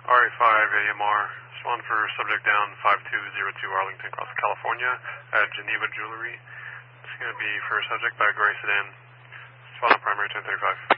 RA5 AMR, spawn for subject down 5202 Arlington Cross, California at Geneva Jewelry. It's going to be for a subject by a gray sedan. Spawn on primary 1035.